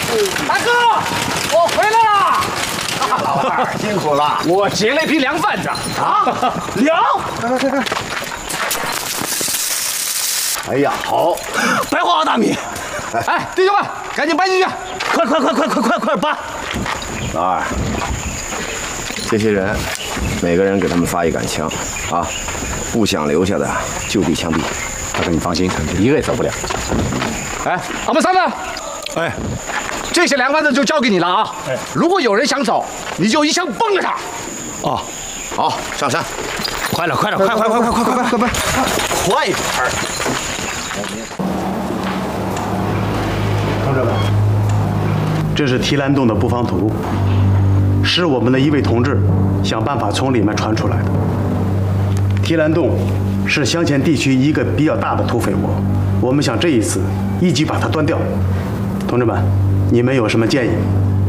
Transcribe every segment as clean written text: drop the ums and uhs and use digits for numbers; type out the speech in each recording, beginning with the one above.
大哥，我回来了。 老二辛苦了， 我劫了一批粮贩子啊！粮？ 看。哎呀，好， 白花大米。哎，弟兄们，赶紧搬进去！快搬！ 老二，这些人，每个人给他们发一杆枪，啊，不想留下的就地枪毙。 大哥，你放心，一个也走不了。哎，阿木三呢？ 哎， 这些粮贩子就交给你了啊！ 哎， 如果有人想走，你就一枪崩了他。 哦， 好，上山。 快点，快一点儿！ 同志们，这是提篮洞的布防图，是我们的一位同志想办法从里面传出来的。提篮洞是湘黔地区一个比较大的土匪窝，我们想这一次一举把它端掉。同志们，你们有什么建议？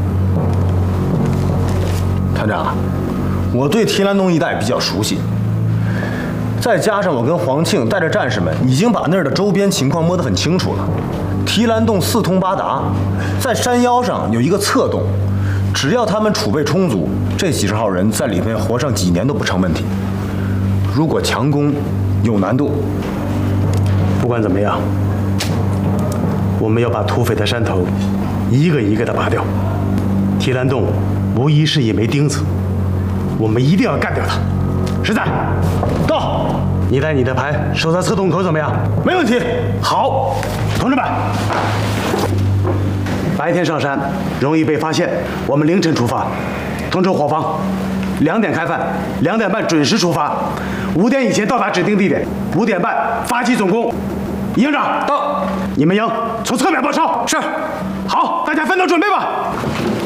团长，我对提篮洞一带比较熟悉，再加上我跟黄庆带着战士们已经把那儿的周边情况摸得很清楚了。提篮洞四通八达，在山腰上有一个侧洞，只要他们储备充足，这几十号人在里面活上几年都不成问题。如果强攻，有难度。 不管怎么样，我们要把土匪的山头一个一个的拔掉。提篮洞无疑是一枚钉子，我们一定要干掉它。实在，到，你带你的排守在侧洞口怎么样？ 没问题。 好，同志们，白天上山容易被发现，我们凌晨出发，通知伙房，2点开饭，2点半准时出发，5点以前到达指定地点，5点半发起总攻。营长到，你们营从侧面包抄。是，好，大家分头准备吧。